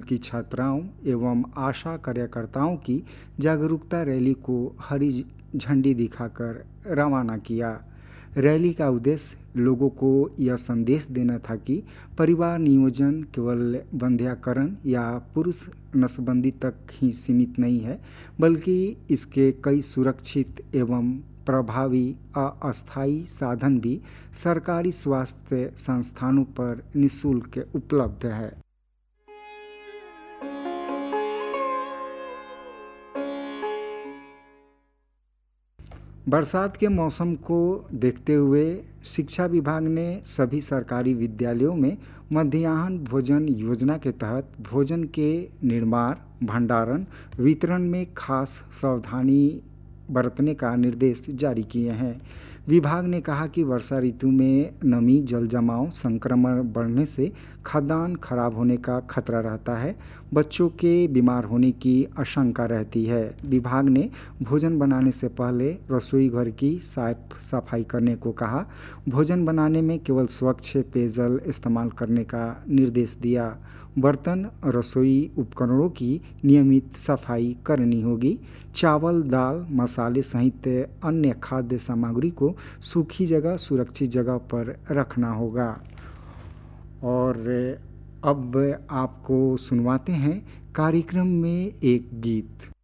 की छात्राओं एवं आशा कार्यकर्ताओं की जागरूकता रैली को हरी झंडी दिखाकर रवाना किया। रैली का उद्देश्य लोगों को यह संदेश देना था कि परिवार नियोजन केवल बंध्याकरण या पुरुष नसबंदी तक ही सीमित नहीं है, बल्कि इसके कई सुरक्षित एवं प्रभावी अस्थायी साधन भी सरकारी स्वास्थ्य संस्थानों पर निःशुल्क उपलब्ध है। बरसात के मौसम को देखते हुए शिक्षा विभाग ने सभी सरकारी विद्यालयों में मध्याह्न भोजन योजना के तहत भोजन के निर्माण, भंडारण, वितरण में खास सावधानी बरतने का निर्देश जारी किए हैं। विभाग ने कहा कि वर्षा ऋतु में नमी, जल जमाव, संक्रमण बढ़ने से खाद्यान्न खराब होने का खतरा रहता है, बच्चों के बीमार होने की आशंका रहती है। विभाग ने भोजन बनाने से पहले रसोई घर की साफ सफाई करने को कहा। भोजन बनाने में केवल स्वच्छ पेयजल इस्तेमाल करने का निर्देश दिया। बर्तन, रसोई उपकरणों की नियमित सफाई करनी होगी। चावल, दाल, मसाले सहित अन्य खाद्य सामग्री को सूखी जगह, सुरक्षित जगह पर रखना होगा। और अब आपको सुनवाते हैं कार्यक्रम में एक गीत।